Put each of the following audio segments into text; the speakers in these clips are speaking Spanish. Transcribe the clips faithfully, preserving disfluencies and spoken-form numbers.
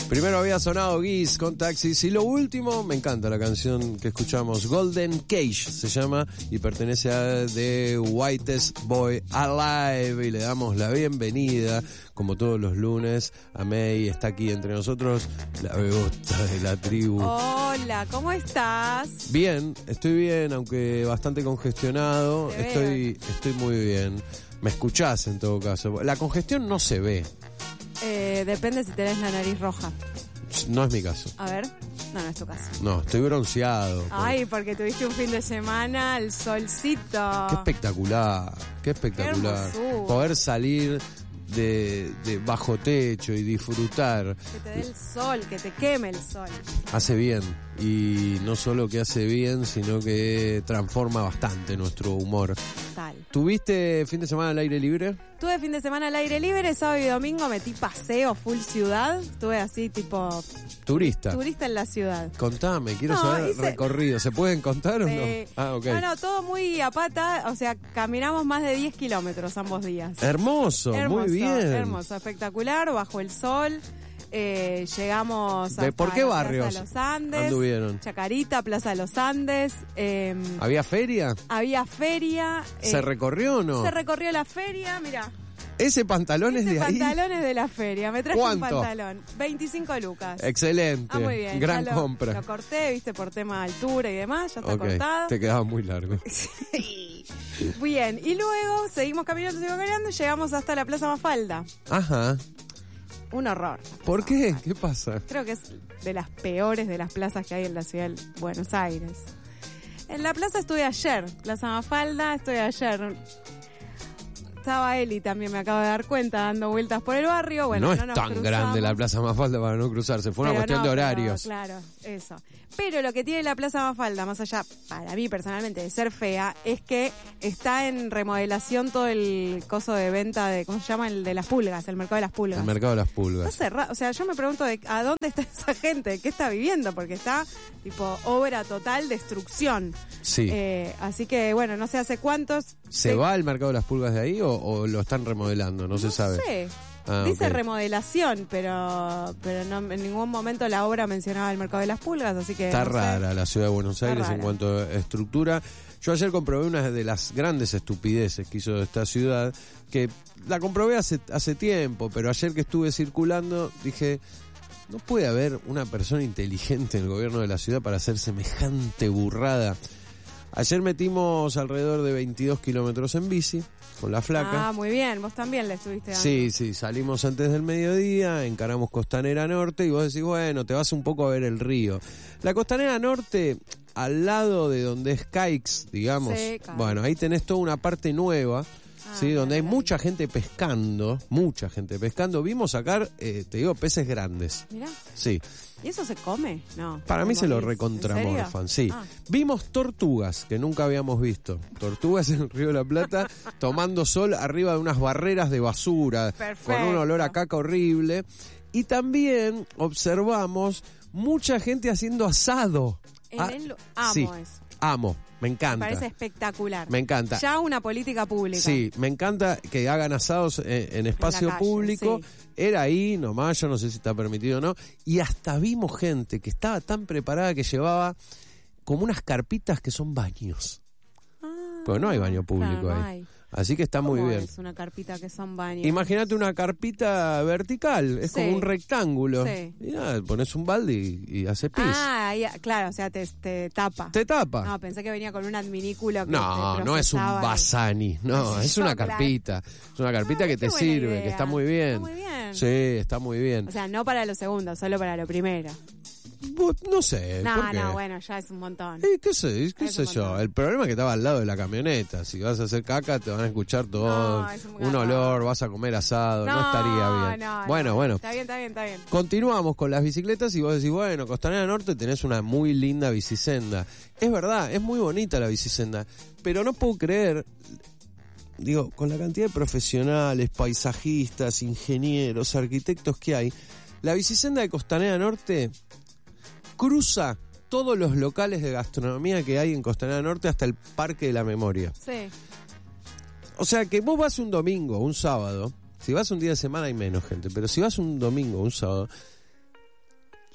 Primero había sonado Geese con Taxis y lo último, me encanta la canción que escuchamos, Golden Cage se llama y pertenece a The Whitest Boy Alive y le damos la bienvenida, como todos los lunes, a May, está aquí entre nosotros, la bebota de la tribu. Hola, ¿cómo estás? Bien, estoy bien, aunque bastante congestionado, Te estoy, estoy muy bien. Me escuchás en todo caso. La congestión no se ve. Eh, depende si tenés la nariz roja. No es mi caso. A ver. No, no es tu caso. No, estoy bronceado. Ay, porque tuviste un fin de semana, el solcito. Qué espectacular, qué espectacular. Qué hermosura. Poder salir de, de bajo techo y disfrutar. Que te dé el sol, que te queme el sol. Hace bien. Y no solo que hace bien, sino que transforma bastante nuestro humor. Tal. ¿Tuviste fin de semana al aire libre? Tuve fin de semana al aire libre, sábado y domingo metí paseo full ciudad. Estuve así tipo Turista. turista en la ciudad. Contame, quiero No, saber hice- recorrido. ¿Se pueden contar o no? Eh, Ah, ok. No, no, todo muy a pata, o sea, caminamos más de diez kilómetros ambos días. Hermoso, Hermoso, muy bien. hermoso, espectacular, bajo el sol. Eh, llegamos ¿De hasta por qué la barrios Plaza de los Andes, anduvieron? Chacarita, Plaza de los Andes. Eh, ¿Había feria? había feria. eh, ¿Se recorrió o no? Se recorrió la feria, mira. ¿Ese pantalón es Ese de ahí? pantalones de la feria, me traje un ¿Cuánto? pantalón, veinticinco lucas. Excelente. Ah, muy bien. Gran ya lo, compra. Lo corté, viste, por tema de altura y demás, ya está Ok, cortado. te quedaba muy largo. Bien, y luego seguimos caminando, seguimos caminando y llegamos hasta la Plaza Mafalda. Ajá. Un horror. ¿Por qué? ¿Qué pasa? Creo que es de las peores de las plazas que hay en la ciudad de Buenos Aires. En la plaza estuve ayer, Plaza Mafalda, estuve ayer. Estaba Eli también, me acabo de dar cuenta, dando vueltas por el barrio. Bueno, no no es nos tan cruzamos. grande la Plaza Mafalda para no cruzarse. Fue una Pero cuestión no, de pero, horarios. claro, eso. Pero lo que tiene la Plaza Mafalda, más allá, para mí personalmente, de ser fea, es que está en remodelación todo el coso de venta de, ¿cómo se llama? El de las pulgas, el mercado de las pulgas. El mercado de las Está pulgas. cerrado, o sea, yo me pregunto de, ¿a dónde está esa gente? ¿Qué está viviendo? Porque está, tipo, obra total, destrucción. Sí. Eh, así que, bueno, no sé hace cuántos... ¿Se de- va el mercado de las pulgas de ahí o, o lo están remodelando? No, se sabe. No sé. Ah, Dice ok. remodelación, pero pero no en ningún momento la obra mencionaba el mercado de las pulgas, así que... Está no sé. rara la ciudad de Buenos Está Aires en rara. cuanto a estructura. Yo ayer comprobé una de las grandes estupideces que hizo esta ciudad, que la comprobé hace, hace tiempo, pero ayer que estuve circulando dije, no puede haber una persona inteligente en el gobierno de la ciudad para hacer semejante burrada. Ayer metimos alrededor de veintidós kilómetros en bici, con la flaca. Ah, muy bien, vos también le estuviste dando. Sí, sí, salimos antes del mediodía, encaramos Costanera Norte y vos decís, bueno, te vas un poco a ver el río. La Costanera Norte, al lado de donde es Caix, digamos, Sí, claro. bueno, ahí tenés toda una parte nueva, Ah, ¿sí? Donde hay claro. mucha gente pescando, mucha gente pescando. Vimos sacar, eh, te digo, peces grandes, Mirá, sí. ¿y eso se come? No. Para mí se lo ¿En serio? recontramorfan, sí. Ah. Vimos tortugas que nunca habíamos visto. Tortugas en el Río de la Plata tomando sol arriba de unas barreras de basura Perfecto. con un olor a caca horrible. Y también observamos mucha gente haciendo asado. En Ah, el- amo sí, eso. amo, me Me encanta. parece espectacular. Me encanta. Ya una política pública. Sí, me encanta que hagan asados en, en espacio En la calle, público. sí. Era ahí nomás, yo no sé si está permitido o no. Y hasta vimos gente que estaba tan preparada que llevaba como unas carpitas que son baños. Ah, Porque no hay baño público claro, no ahí. hay. Así que está muy ¿Cómo bien. es una carpita que son baños? Imagínate una carpita vertical, es Sí. como un rectángulo. Sí. Y nada, pones un balde y, y hace pis. Ah, ahí- claro, o sea, te, te tapa. Te tapa. No, pensé que venía con un adminículo que No, te no es un procesaba. basani, no, es una Claro. carpita. Es una carpita Ah, que qué te buena sirve, idea. que está muy bien. Está muy bien. Sí, está muy bien. O sea, no para lo segundo, solo para lo primero. Bu- No sé, No, ¿por qué? no, bueno, ya es un montón. Eh, ¿Qué sé, qué Es sé un yo? montón. El problema es que estaba al lado de la camioneta. Si vas a hacer caca, te van a escuchar todo. No, es un un garrón. olor, vas a comer asado. No, estaría bien. no, bueno, no. bueno. Está bien, está bien, está bien. Continuamos con las bicicletas y vos decís, bueno, Costanera Norte tenés una muy linda bicisenda. Es verdad, es muy bonita la bicisenda. Pero no puedo creer, digo, con la cantidad de profesionales, paisajistas, ingenieros, arquitectos que hay, la bicisenda de Costanera Norte cruza todos los locales de gastronomía que hay en Costanera Norte hasta el Parque de la Memoria. Sí. O sea que vos vas un domingo, un sábado, si vas un día de semana hay menos gente, pero si vas un domingo, un sábado,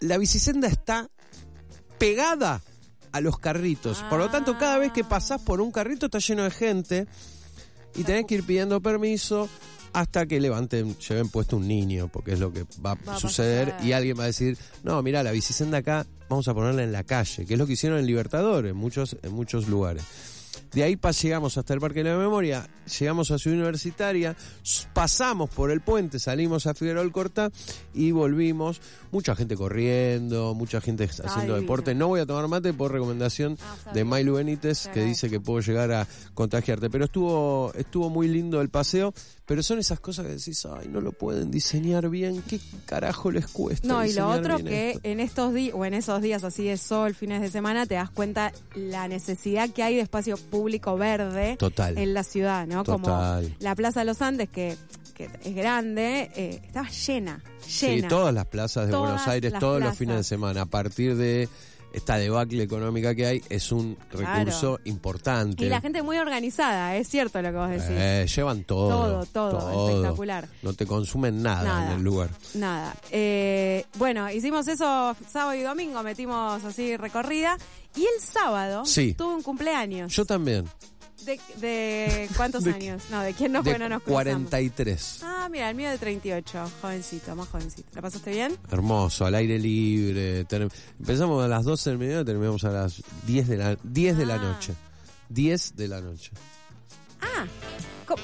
la bicisenda está pegada a los carritos. Ah. Por lo tanto, cada vez que pasás por un carrito está lleno de gente y tenés que ir pidiendo permiso hasta que levanten, lleven puesto un niño, porque es lo que va, Va a a suceder, pasar. y alguien va a decir, no, mira, la bicisenda acá vamos a ponerla en la calle, que es lo que hicieron en Libertador, en muchos, en muchos lugares. De ahí pas- llegamos hasta el Parque de la Memoria, llegamos a Ciudad Universitaria, s- pasamos por el puente, salimos a Figueroa Alcorta y volvimos. Mucha gente corriendo, mucha gente haciendo divino. deporte. No voy a tomar mate por recomendación Ah, está de bien. Mailu Benítez, Te que dice agradezco. que puedo llegar a contagiarte. Pero estuvo estuvo muy lindo el paseo, pero son esas cosas que decís, ay, no lo pueden diseñar bien, ¿qué carajo les cuesta? No, y lo diseñar otro bien que esto? en estos días, o en esos días así de sol, fines de semana, te das cuenta la necesidad que hay de espacio público verde Total. en la ciudad, ¿no? Total. Como la Plaza de los Andes, que, que es grande, eh, estaba llena, llena. Sí, todas las plazas de Todas Buenos Aires, las todos los plazas. fines de semana, a partir de esta debacle económica que hay, es un recurso importante. Y la gente muy organizada, es cierto lo que vos decís. Eh, llevan todo, Todo, todo, espectacular. No te consumen nada, Nada. en el lugar. Nada. Eh, bueno, hicimos eso sábado y domingo, metimos así recorrida. Y el sábado Sí. tuve un cumpleaños. Yo también. ¿De, de cuántos De- años? No, ¿de quién no? de Porque no nos cruzamos. cuarenta y tres. Ah, mira, el mío de treinta y ocho, jovencito, más jovencito. ¿La pasaste bien? Hermoso, al aire libre. Ten- Empezamos a las doce del mediodía y terminamos a las diez de la, diez de la Ah. noche. diez de la noche. Ah, co-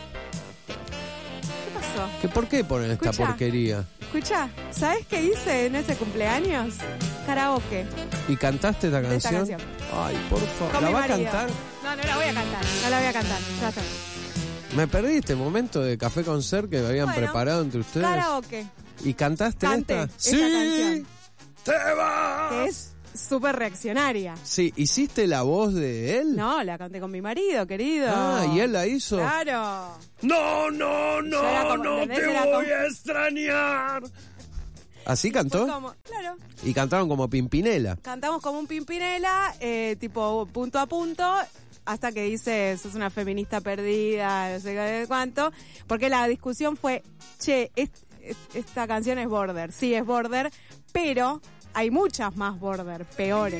¿qué pasó? ¿Qué, ¿Por qué ponen esta Escucha. porquería? Escucha, ¿sabes qué hice en ese cumpleaños? Karaoke. ¿Y cantaste esta De esta canción? canción. Ay, por favor. Con ¿La mi va a marido. cantar? No, no la voy a cantar, no la voy a cantar. Ya está. Me perdí este momento de café con ser que habían Bueno, preparado entre ustedes. Karaoke, ¿Y cantaste Canté esta? esta canción. ¡Te vas! que es súper reaccionaria. Sí, ¿hiciste la voz de él? No, la canté con mi marido, querido. Ah, ¿y él la hizo? Claro. No, no, no, Yo era como- no ¿entendés? te Era voy como- a extrañar. ¿Así Fue cantó? como, claro. Y cantaron como Pimpinela. Cantamos como un Pimpinela, eh, tipo punto a punto, hasta que dice, sos una feminista perdida, no sé qué, cuánto. Porque la discusión fue, che, es- es- esta canción es border. Sí, es border, pero hay muchas más border, peores.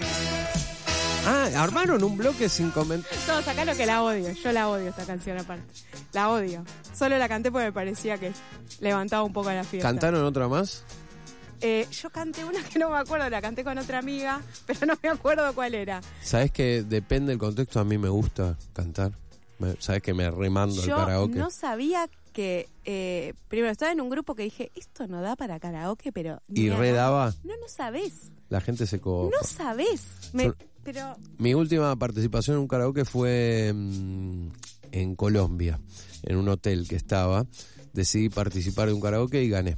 Ah, armaron un bloque sin comentar. No, sacalo que la odio. Yo la odio esta canción aparte. La odio. Solo la canté porque me parecía que levantaba un poco la fiesta. ¿Cantaron otra más? Eh, yo canté una que no me acuerdo, la canté con otra amiga, pero no me acuerdo cuál era. ¿Sabes que depende del contexto? A mí me gusta cantar. Me- ¿Sabes que me remando al Yo karaoke? no sabía que... Eh, primero, estaba en un grupo que dije, esto no da para karaoke, pero... ni ¿Y a- redaba? No, no sabés. La gente se copa. No sabés. Me- Yo- pero... Mi última participación en un karaoke fue mm, en Colombia, en un hotel que estaba. Decidí participar de un karaoke y gané.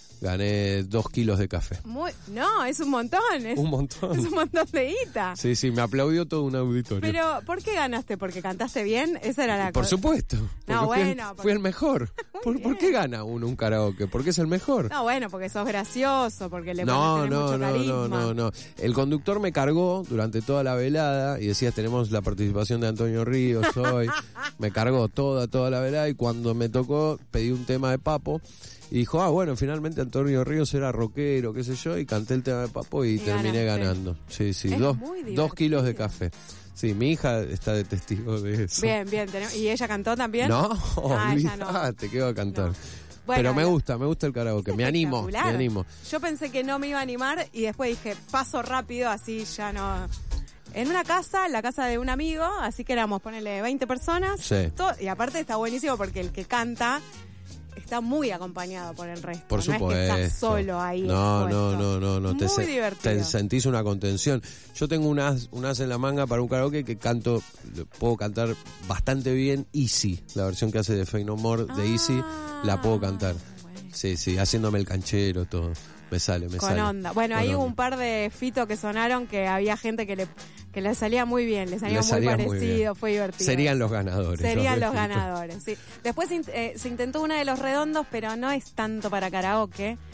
Gané dos kilos de café. Muy, no, es un montón. Es Un es montón. un montón de guita. Sí, sí, me aplaudió todo un auditorio. Pero, ¿por qué ganaste? ¿Porque cantaste bien? Esa era la Por cosa. supuesto. porque No, fui, el, bueno, fui el mejor. Muy ¿Por, por bien. qué gana uno un karaoke? Porque es el mejor. No, bueno, porque sos gracioso, porque le No, pones no, mucho no, carisma. no, no, no. El conductor me cargó durante toda la velada y decía, tenemos la participación de Antonio Ríos hoy. Me cargó toda, toda la velada y cuando me tocó pedí un tema de Papo y dijo, ah, bueno, finalmente Antonio Ríos era rockero, qué sé yo, y canté el tema de Papo y, Y terminé ganaste. ganando. Sí, sí, Es dos, muy dos kilos de divertido. café. Sí, mi hija está de testigo de eso. Bien, bien. tenemos- ¿Y ella cantó también? No, Ah, ella no. olvídate, ¿qué va a cantar? No. Bueno, Pero me lo- gusta, me gusta el karaoke, me animo, me espectacular. animo. Yo pensé que no me iba a animar y después dije, paso rápido, así ya no... En una casa, en la casa de un amigo, así que éramos, ponele, veinte personas. Sí. todo- y aparte está buenísimo porque el que canta está muy acompañado por el resto. Por no supuesto. es que está solo ahí. No, no, expuesto. no, no, no. Te, Muy se- divertido. te sentís una contención. Yo tengo unas, unas en la manga para un karaoke que canto, puedo cantar bastante bien Easy, la versión que hace de Fey No More de Easy, la puedo cantar. Bueno. Sí, sí, haciéndome el canchero, todo. Me sale, me Con sale. onda. Bueno, Con ahí hubo onda. un par de fitos que sonaron que había gente que le, que le salía muy bien, le salía Le muy salía muy parecido, bien. fue divertido. Serían los ganadores. Serían los refitos. ganadores, sí. Después se int- eh, se intentó una de los redondos, pero no es tanto para karaoke.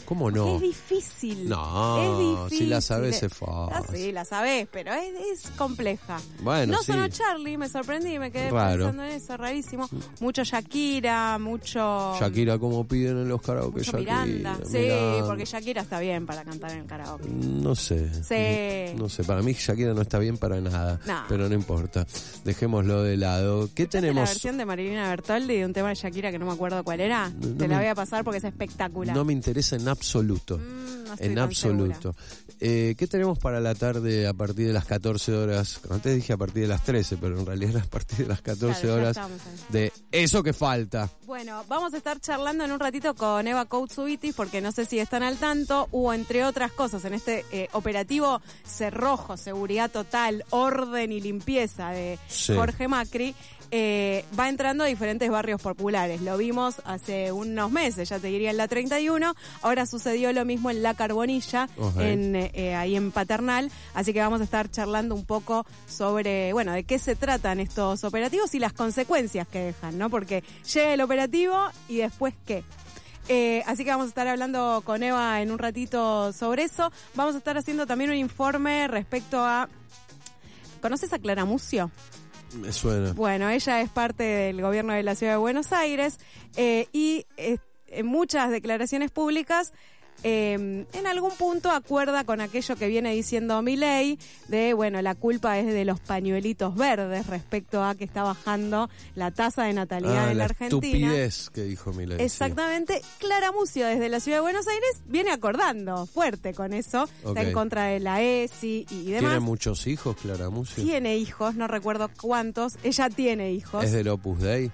¿Cómo no? Es difícil. No, es difícil. si la sabes es Ah, fácil. sí, la sabés, pero es, es compleja. Bueno, no sí. sonó Charlie, me sorprendí, me quedé Raro. pensando en eso, rarísimo. Mucho Shakira, mucho... Shakira, como piden en los karaoke, mucho Shakira. Miranda. Sí, Miranda. porque Shakira está bien para cantar en el karaoke. No sé. Sí. No sé, para mí Shakira no está bien para nada. No. Pero no importa. Dejémoslo de lado. ¿Qué ¿Viste tenemos? la versión de Marilina Bertoldi de un tema de Shakira que no me acuerdo cuál era? No, no Te la me- voy a pasar porque es espectacular. No me interesa en absoluto. Mm, no estoy En tan absoluto. Eh, ¿Qué tenemos para la tarde a partir de las catorce horas? Antes dije a partir de las trece, pero en realidad era a partir de las catorce Claro, ya horas estamos ahí. de eso que falta. Bueno, vamos a estar charlando en un ratito con Eva Koutsubitis porque no sé si están al tanto. Hubo, entre otras cosas, en este eh, operativo Cerrojo, seguridad total, orden y limpieza de Sí. Jorge Macri, eh, va entrando a diferentes barrios populares. Lo vimos hace unos meses, ya te diría en la treinta y uno. Ahora sucedió lo mismo en La Carbonilla, Ok. en, eh, ahí en Paternal. Así que vamos a estar charlando un poco sobre, bueno, de qué se tratan estos operativos y las consecuencias que dejan, ¿no? Porque llega el operativo y después qué. Eh, así que vamos a estar hablando con Eva en un ratito sobre eso. Vamos a estar haciendo también un informe respecto a... ¿Conoces a Clara Mucio? Me suena. Bueno, ella es parte del gobierno de la Ciudad de Buenos Aires eh, y eh, en muchas declaraciones públicas eh, en algún punto acuerda con aquello que viene diciendo Milei de, bueno, la culpa es de los pañuelitos verdes respecto a que está bajando la tasa de natalidad Ah, en la la Argentina. estupidez que dijo Milei. sí. Exactamente. Clara Mucio desde la Ciudad de Buenos Aires viene acordando fuerte con eso. Ok. Está en contra de la E S I y demás. ¿Tiene muchos hijos, Clara Mucio? Tiene hijos, no recuerdo cuántos. Ella tiene hijos. ¿Es del Opus Dei?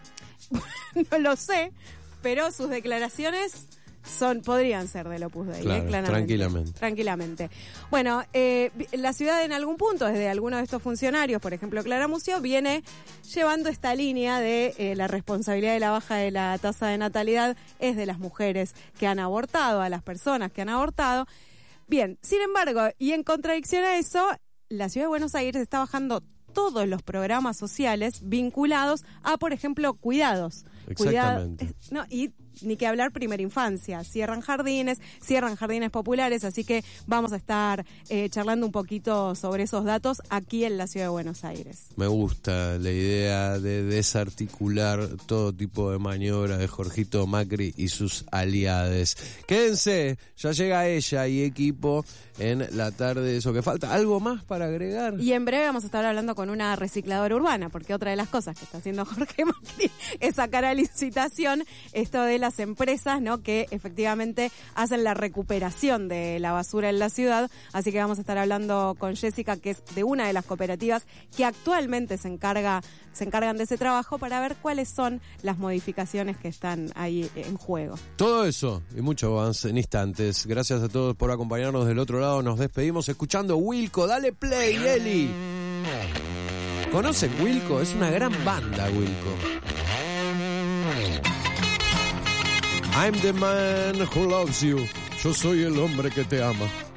No lo sé, pero sus declaraciones son podrían ser del Opus Dei, Claro, ¿eh? Claramente. tranquilamente. Tranquilamente. Bueno, eh, la ciudad en algún punto, desde alguno de estos funcionarios, por ejemplo Clara Mucio, viene llevando esta línea de eh, la responsabilidad de la baja de la tasa de natalidad es de las mujeres que han abortado, a las personas que han abortado. Bien, sin embargo, y en contradicción a eso, la ciudad de Buenos Aires está bajando todos los programas sociales vinculados a, por ejemplo, cuidados. Exactamente. Cuidado- no, y ni que hablar primera infancia. Cierran jardines, cierran jardines populares, así que vamos a estar eh, charlando un poquito sobre esos datos aquí en la Ciudad de Buenos Aires. Me gusta la idea de desarticular todo tipo de maniobra de Jorgito Macri y sus aliades. Quédense, ya llega ella y equipo en la tarde, eso que falta. ¿Algo más para agregar? Y en breve vamos a estar hablando con una recicladora urbana, porque otra de las cosas que está haciendo Jorge Macri es sacar a licitación esto de las empresas, ¿no? Que efectivamente hacen la recuperación de la basura en la ciudad. Así que vamos a estar hablando con Jessica, que es de una de las cooperativas que actualmente se encarga, se encargan de ese trabajo, para ver cuáles son las modificaciones que están ahí en juego. Todo eso y mucho más en instantes. Gracias a todos por acompañarnos del otro lado. Nos despedimos escuchando Wilco. Dale play, Eli. ¿Conocen Wilco? Es una gran banda, Wilco. I'm the man who loves you. Yo soy el hombre que te ama.